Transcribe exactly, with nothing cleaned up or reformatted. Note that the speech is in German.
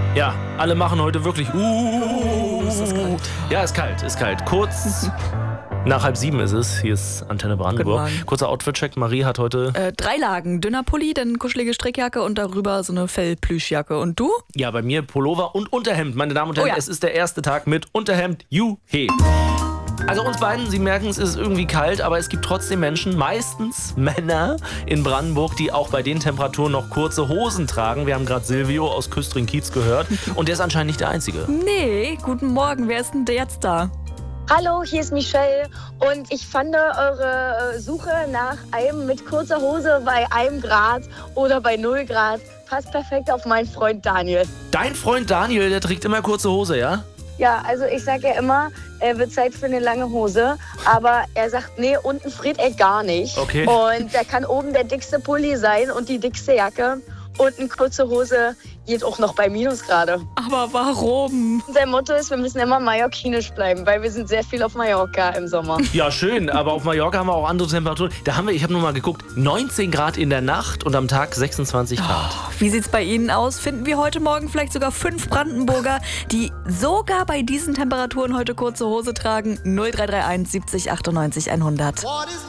Ja, alle machen heute wirklich. Uh, ist das kalt. Ja, ist kalt, ist kalt. Kurz nach halb sieben ist es. Hier ist Antenne Brandenburg. Kurzer Outfit-Check. Marie hat heute... Äh, drei Lagen. Dünner Pulli, dann kuschelige Strickjacke und darüber so eine Fellplüschjacke. Und du? Ja, bei mir Pullover und Unterhemd. Meine Damen und Herren, Oh ja. es ist der erste Tag mit Unterhemd. Juhe. Also uns beiden, Sie merken, es ist irgendwie kalt, aber es gibt trotzdem Menschen, meistens Männer in Brandenburg, die auch bei den Temperaturen noch kurze Hosen tragen. Wir haben gerade Silvio aus Küstrin-Kiez gehört und der ist anscheinend nicht der Einzige. Nee, guten Morgen. Wer ist denn jetzt da? Hallo, hier ist Michelle und ich fand eure Suche nach einem mit kurzer Hose bei einem Grad oder bei null Grad passt perfekt auf meinen Freund Daniel. Dein Freund Daniel, der trägt immer kurze Hose, ja? Ja, also ich sage ja immer, er wird Zeit für eine lange Hose, aber er sagt, nee, unten friert er gar nicht. Okay. Und da kann oben der dickste Pulli sein und die dickste Jacke und eine kurze Hose geht auch noch bei Minusgrade. Aber warum? Sein Motto ist, wir müssen immer mallorquinisch bleiben, weil wir sind sehr viel auf Mallorca im Sommer. Ja, schön, aber auf Mallorca haben wir auch andere Temperaturen. Da haben wir, ich habe nur mal geguckt, neunzehn Grad in der Nacht und am Tag sechsundzwanzig Grad. Oh, wie sieht's bei Ihnen aus? Finden wir heute Morgen vielleicht sogar fünf Brandenburger, die sogar bei diesen Temperaturen heute kurze Hose tragen? null drei drei eins siebzig achtundneunzig hundert.